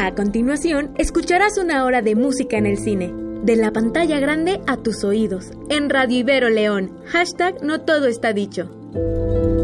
A continuación, escucharás una hora de música en el cine. De la pantalla grande a tus oídos. En Radio Ibero León. #No todo está dicho.